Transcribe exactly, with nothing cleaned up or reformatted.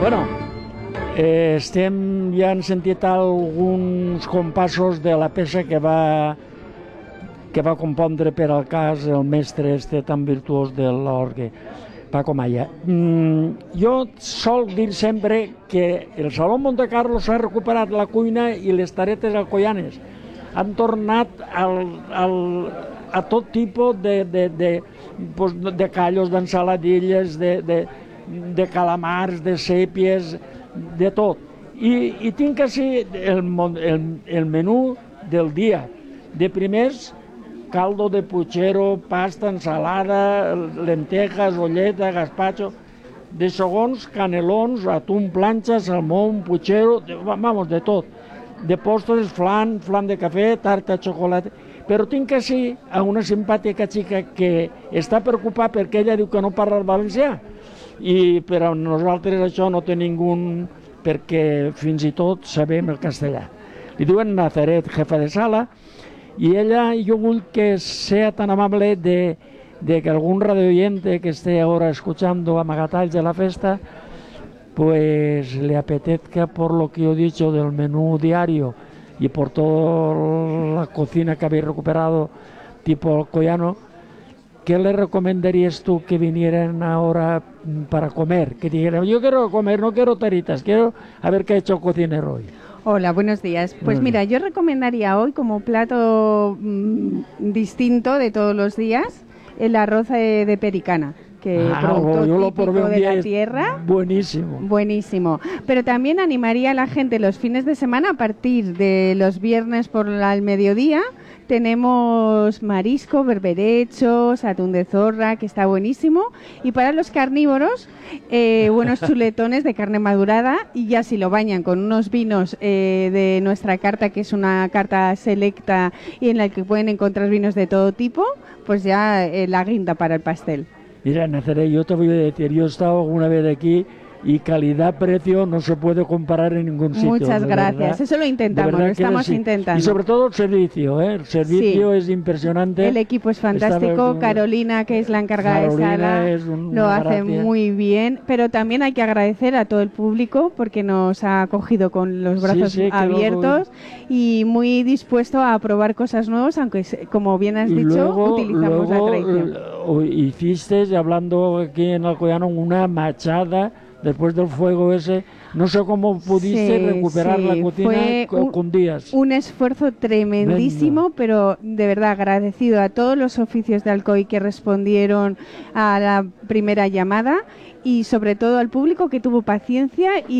Bueno, eh, estem, ja han sentit alguns compassos de la peça que va que va compondre per al cas el mestre este tan virtuós de l'orgue, Paco Maya. Mm, jo sol dir sempre que el Saló Monte Carlo s'ha recuperat la cuina i les taretes alcoianes. Han tornat al, al, a tot tipus de, de, de, pues, de callos, d'ensaladilles, de, de, de calamars, de sèpies, de tot. I, i tinc així el, el, el menú del dia. De primers, caldo de puchero, pasta, ensalada, lentejas, olleta, gazpacho. De segons, canelons, atún, planxa, salmón, puchero, de, vamos, de tot. De postres, flan, flan de cafè, tarta, xocolata. Però tinc així a una simpàtica xica que està preocupada perquè ella diu que no parla el valencià. I per a nosaltres això no té ningú, perquè fins i tot sabem el castellà. Li diuen Nazaret, jefa de sala, y ella, yo vull que sea tan amable de, de que algún radioyente que esté ahora escuchando Amagatalls de la Festa, pues le apetezca por lo que yo he dicho del menú diario y por toda la cocina que habéis recuperado tipo alcoyano, ¿qué le recomendarías tú que vinieran ahora para comer? Que dijeran, yo quiero comer, no quiero taritas, quiero a ver qué ha hecho el cocinero hoy. Hola, buenos días. Pues mira, yo recomendaría hoy como plato mmm, distinto de todos los días el arroz de, de pericana, que ah, producto yo lo típico probé un de día, la tierra. Buenísimo. Buenísimo. Pero también animaría a la gente los fines de semana a partir de los viernes por al mediodía. Tenemos marisco, berberechos, atún de zorra, que está buenísimo. Y para los carnívoros, eh, buenos chuletones de carne madurada. Y ya si lo bañan con unos vinos eh, de nuestra carta, que es una carta selecta y en la que pueden encontrar vinos de todo tipo, pues ya eh, la guinda para el pastel. Mira, Nazaret, yo te voy a decir, yo he estado alguna vez aquí y calidad-precio no se puede comparar en ningún sitio. Muchas gracias, verdad, eso lo intentamos, lo estamos sí. intentando. Y sobre todo el servicio, ¿eh? El servicio sí. Es impresionante. El equipo es fantástico, Está... Carolina, que es la encargada Carolina de sala, es un, lo hace gracia. muy bien, pero también hay que agradecer a todo el público porque nos ha acogido con los brazos sí, sí, abiertos luego... y muy dispuesto a probar cosas nuevas, aunque como bien has y dicho, luego, utilizamos luego, la tradición. Hiciste, hablando aquí en Alcoyano, una machada después del fuego ese, no sé cómo pudiste sí, recuperar sí. la cocina Fue con, un, con días. Un esfuerzo tremendísimo, Venga. Pero de verdad agradecido a todos los oficios de Alcoy que respondieron a la primera llamada y sobre todo al público que tuvo paciencia y